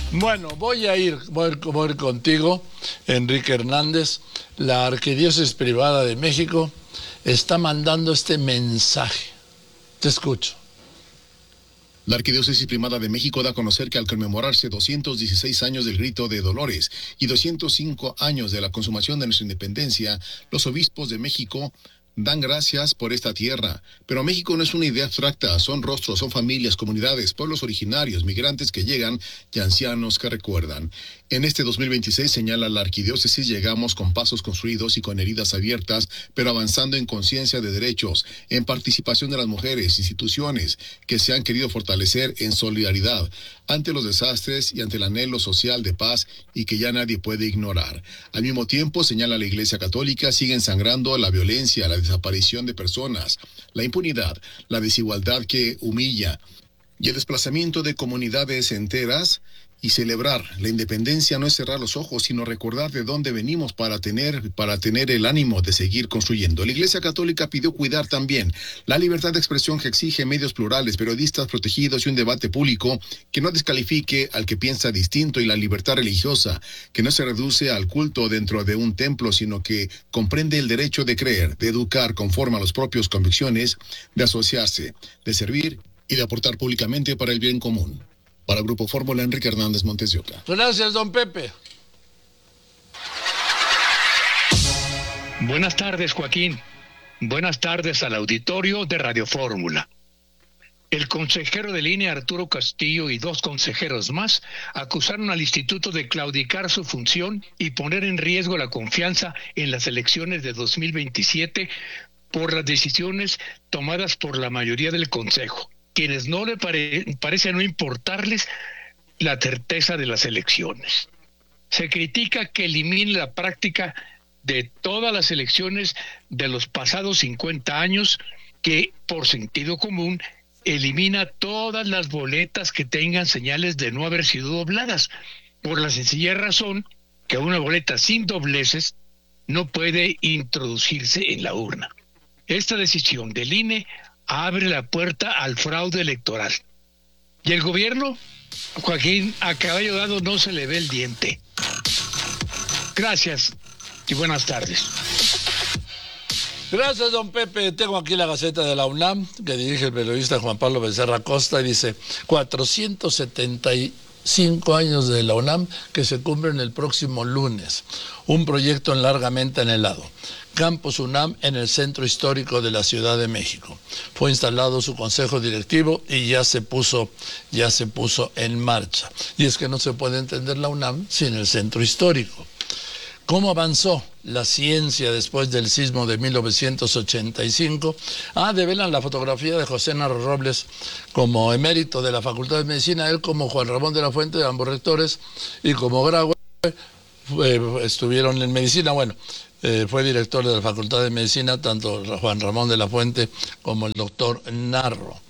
Bueno, voy a ir contigo, Enrique Hernández. La Arquidiócesis Privada de México está mandando este mensaje. Te escucho. La Arquidiócesis Primada de México da a conocer que al conmemorarse 216 años del Grito de Dolores y 205 años de la consumación de nuestra independencia, los obispos de México dan gracias por esta tierra. Pero México no es una idea abstracta, son rostros, son familias, comunidades, pueblos originarios, migrantes que llegan y ancianos que recuerdan. En este 2026, señala la Arquidiócesis, llegamos con pasos construidos y con heridas abiertas, pero avanzando en conciencia de derechos, en participación de las mujeres, instituciones que se han querido fortalecer en solidaridad ante los desastres y ante el anhelo social de paz y que ya nadie puede ignorar. Al mismo tiempo, señala la Iglesia Católica, siguen sangrando la violencia, la desaparición de personas, la impunidad, la desigualdad que humilla y el desplazamiento de comunidades enteras. Y celebrar la independencia no es cerrar los ojos, sino recordar de dónde venimos para tener el ánimo de seguir construyendo. La Iglesia Católica pidió cuidar también la libertad de expresión que exige medios plurales, periodistas protegidos y un debate público que no descalifique al que piensa distinto, y la libertad religiosa que no se reduce al culto dentro de un templo, sino que comprende el derecho de creer, de educar conforme a las propias convicciones, de asociarse, de servir y de aportar públicamente para el bien común. Para el Grupo Fórmula, Enrique Hernández, Montes de Oca. Gracias, don Pepe. Buenas tardes, Joaquín. Buenas tardes al auditorio de Radio Fórmula. El consejero del INE, Arturo Castillo, y 2 consejeros más acusaron al instituto de claudicar su función y poner en riesgo la confianza en las elecciones de 2027 por las decisiones tomadas por la mayoría del consejo, quienes no le parece no importarles la certeza de las elecciones. Se critica que elimine la práctica de todas las elecciones de los pasados 50 años, que por sentido común elimina todas las boletas que tengan señales de no haber sido dobladas, por la sencilla razón que una boleta sin dobleces no puede introducirse en la urna. Esta decisión del INE abre la puerta al fraude electoral. Y el gobierno, Joaquín, a caballo dado no se le ve el diente. Gracias y buenas tardes. Gracias, don Pepe. Tengo aquí la Gaceta de la UNAM, que dirige el periodista Juan Pablo Becerra Costa, y dice: 475 años de la UNAM que se cumplen el próximo lunes. Un proyecto largamente anhelado. Campus UNAM en el centro histórico de la Ciudad de México. Fue instalado su consejo directivo y ya se puso en marcha. Y es que no se puede entender la UNAM sin el centro histórico. ¿Cómo avanzó la ciencia después del sismo de 1985? Develan la fotografía de José Narro Robles como emérito de la Facultad de Medicina, él como Juan Ramón de la Fuente, ambos rectores, y como Graue estuvieron en medicina. Bueno, fue director de la Facultad de Medicina, tanto Juan Ramón de la Fuente como el doctor Narro.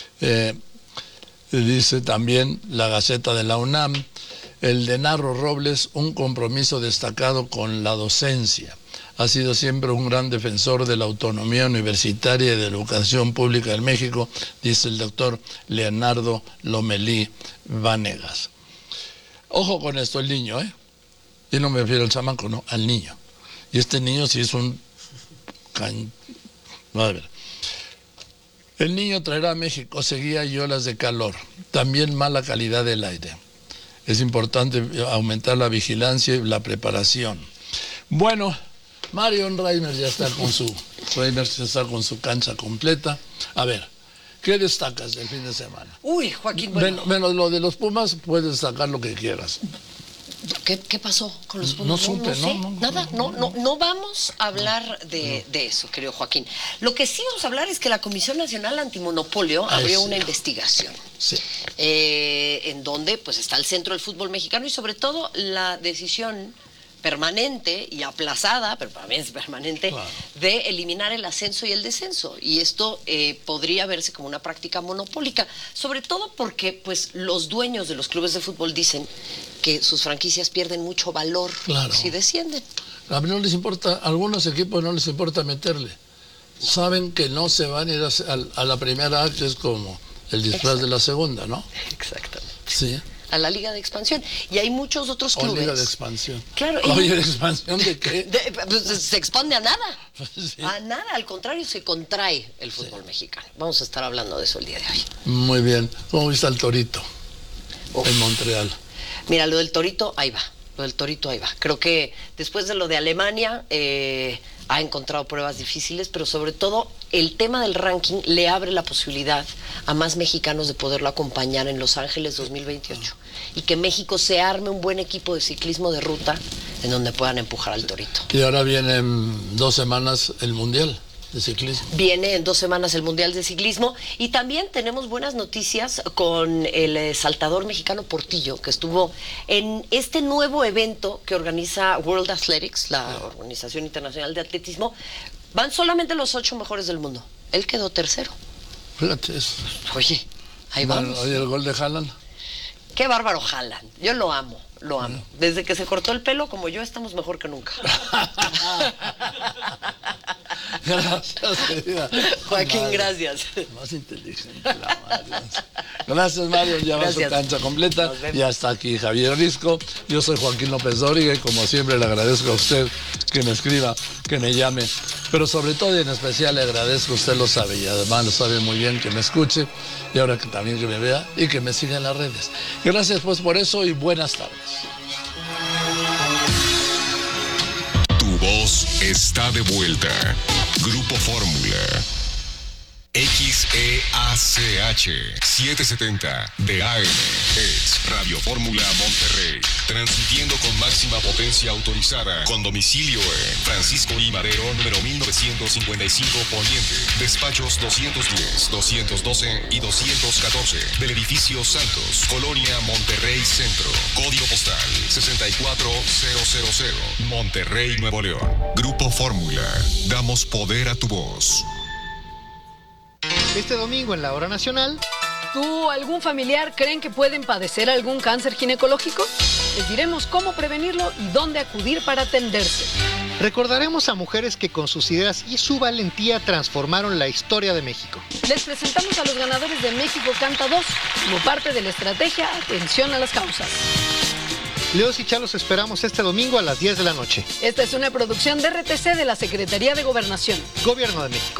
Dice también la Gaceta de la UNAM: el de Narro Robles, un compromiso destacado con la docencia. Ha sido siempre un gran defensor de la autonomía universitaria y de la educación pública en México, dice el doctor Leonardo Lomelí Vanegas. Ojo con esto, el niño, y no me refiero al chamaco, no, al niño. Y este niño sí es un... No, a ver. El niño traerá a México sequía y olas de calor, también mala calidad del aire. Es importante aumentar la vigilancia y la preparación. Bueno, Marion Reimers ya está con su cancha completa. A ver, ¿qué destacas del fin de semana? Uy, Joaquín, bueno. Menos lo de los Pumas, puedes destacar lo que quieras. ¿Qué pasó con los Pumas? No supe, nada, no vamos a hablar de eso, querido Joaquín. Lo que sí vamos a hablar es que la Comisión Nacional Antimonopolio abrió una investigación. Sí. En donde pues está el centro del fútbol mexicano y sobre todo la decisión permanente y aplazada, pero para mí es permanente, claro, de eliminar el ascenso y el descenso. Y esto podría verse como una práctica monopólica, sobre todo porque pues los dueños de los clubes de fútbol dicen que sus franquicias pierden mucho valor, claro, si descienden. A mí no les importa, a algunos equipos no les importa meterle. Saben que no se van a ir a la primera, que es como el disfraz de la segunda, ¿no? Exactamente. Sí. a la Liga de Expansión. Y hay muchos otros clubes. Liga de Expansión. Claro. Oye, ¿de expansión de qué? Pues, se expande a nada. Sí. A nada, al contrario, se contrae el fútbol mexicano. Vamos a estar hablando de eso el día de hoy. Muy bien. ¿Cómo viste al Torito en Montreal? Mira, lo del Torito, ahí va. Creo que después de lo de Alemania ha encontrado pruebas difíciles, pero sobre todo el tema del ranking le abre la posibilidad a más mexicanos de poderlo acompañar en Los Ángeles 2028 y que México se arme un buen equipo de ciclismo de ruta en donde puedan empujar al Torito. Y ahora viene en 2 semanas el Mundial de Ciclismo. Viene en 2 semanas el Mundial de Ciclismo y también tenemos buenas noticias con el saltador mexicano Portillo, que estuvo en este nuevo evento que organiza World Athletics, la Organización Internacional de Atletismo. Van solamente los 8 mejores del mundo. Él quedó tercero. Fíjate eso. Oye, ahí vamos. Oye, el gol de Haaland. Qué bárbaro Haaland. Yo lo amo. Desde que se cortó el pelo, como yo, estamos mejor que nunca. Gracias, querida. Joaquín, Mario. Gracias. Más inteligente la Mario. Gracias, Mario. Ya va su cancha completa. Ya está aquí Javier Risco. Yo soy Joaquín López Dóriga y como siempre le agradezco a usted que me escriba, que me llame. Pero sobre todo y en especial le agradezco, usted lo sabe y además lo sabe muy bien, que me escuche y ahora que también que me vea y que me siga en las redes. Gracias pues por eso y buenas tardes. Tu voz está de vuelta. Grupo Fórmula. XEACH 770 de AM es Radio Fórmula Monterrey, transmitiendo con máxima potencia autorizada, con domicilio en Francisco I. Madero, número 1955 Poniente, despachos 210, 212 y 214 del edificio Santos, Colonia Monterrey Centro, código postal 64000, Monterrey, Nuevo León. Grupo Fórmula, damos poder a tu voz. Este domingo en la Hora Nacional. ¿Tú o algún familiar creen que pueden padecer algún cáncer ginecológico? Les diremos cómo prevenirlo y dónde acudir para atenderse. Recordaremos a mujeres que con sus ideas y su valentía transformaron la historia de México. Les presentamos a los ganadores de México Canta 2 como parte de la estrategia Atención a las Causas. Leos y Chalos esperamos este domingo a las 10 de la noche. Esta es una producción de RTC de la Secretaría de Gobernación. Gobierno de México.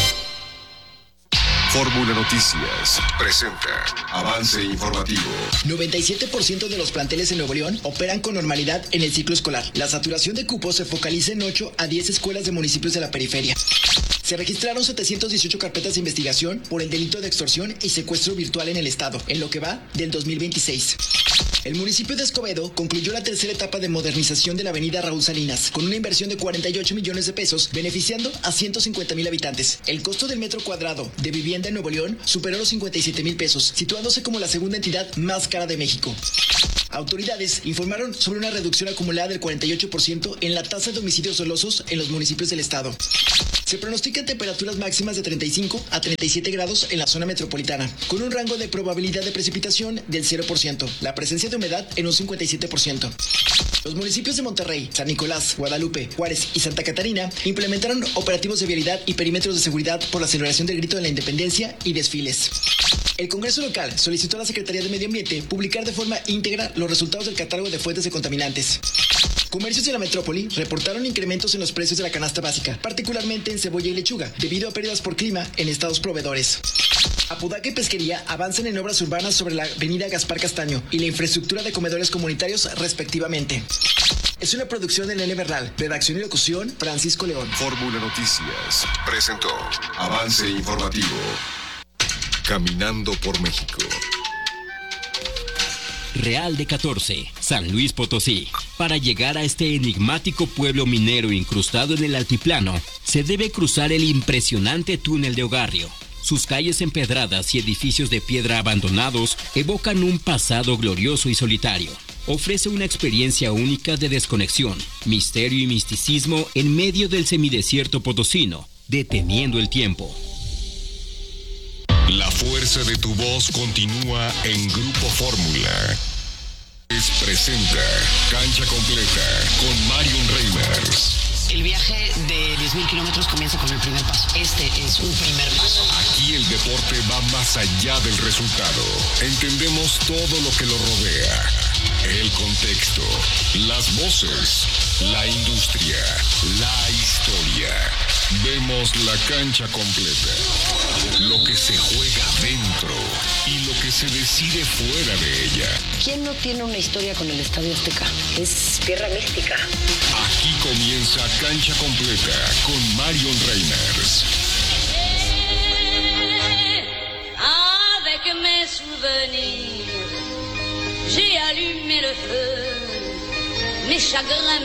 Fórmula Noticias presenta avance informativo. 97% de los planteles en Nuevo León operan con normalidad en el ciclo escolar. La saturación de cupos se focaliza en 8 a 10 escuelas de municipios de la periferia. Se registraron 718 carpetas de investigación por el delito de extorsión y secuestro virtual en el estado, en lo que va del 2026. El municipio de Escobedo concluyó la tercera etapa de modernización de la avenida Raúl Salinas, con una inversión de 48 millones de pesos, beneficiando a 150,000 habitantes. El costo del metro cuadrado de vivienda en Nuevo León superó los 57,000 pesos, situándose como la segunda entidad más cara de México. Autoridades informaron sobre una reducción acumulada del 48% en la tasa de homicidios dolosos en los municipios del estado. Se pronostican temperaturas máximas de 35 a 37 grados en la zona metropolitana, con un rango de probabilidad de precipitación del 0%, la presencia de humedad en un 57%. Los municipios de Monterrey, San Nicolás, Guadalupe, Juárez y Santa Catarina implementaron operativos de vialidad y perímetros de seguridad por la celebración del Grito de la Independencia y desfiles. El Congreso local solicitó a la Secretaría de Medio Ambiente publicar de forma íntegra los resultados del catálogo de fuentes de contaminantes. Comercios de la metrópoli reportaron incrementos en los precios de la canasta básica, particularmente en cebolla y lechuga, debido a pérdidas por clima en estados proveedores. Apodaca y Pesquería avanzan en obras urbanas sobre la avenida Gaspar Castaño y la infraestructura de comedores comunitarios respectivamente. Es una producción de Nene Bernal, redacción y locución Francisco León. Fórmula Noticias presentó avance informativo. Caminando por México. Real de 14, San Luis Potosí. Para llegar a este enigmático pueblo minero incrustado en el altiplano, se debe cruzar el impresionante túnel de Ogarrio. Sus calles empedradas y edificios de piedra abandonados evocan un pasado glorioso y solitario. Ofrece una experiencia única de desconexión, misterio y misticismo en medio del semidesierto potosino, deteniendo el tiempo. La fuerza de tu voz continúa en Grupo Fórmula. Presenta Cancha Completa con Marion Reimers. El viaje de 10.000 kilómetros comienza con el primer paso. Este es un primer paso. Aquí el deporte va más allá del resultado. Entendemos todo lo que lo rodea. El contexto, las voces, la industria, la historia. Vemos la cancha completa. Lo que se juega dentro y lo que se decide fuera de ella. ¿Quién no tiene una historia con el Estadio Azteca? Es tierra mística. Aquí comienza Cancha Completa con Marion Reimers. Avec mes souvenirs, j'ai allumé le feu, mes chagrins.